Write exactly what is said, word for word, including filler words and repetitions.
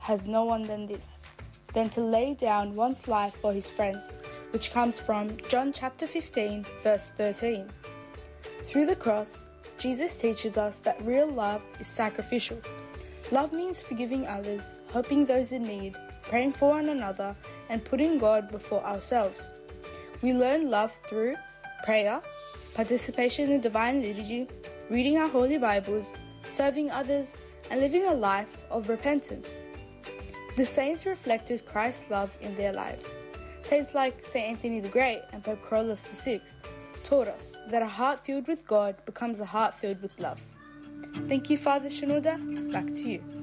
has no one than this, than to lay down one's life for his friends, which comes from John chapter fifteen, verse thirteen. Through the cross, Jesus teaches us that real love is sacrificial. Love means forgiving others, helping those in need, praying for one another, and putting God before ourselves. We learn love through prayer, participation in divine liturgy, reading our holy Bibles, serving others, and living a life of repentance. The saints reflected Christ's love in their lives. Saints like Saint Anthony the Great and Pope Carolus the Sixth taught us that a heart filled with God becomes a heart filled with love. Thank you, Father Shenouda. Back to you.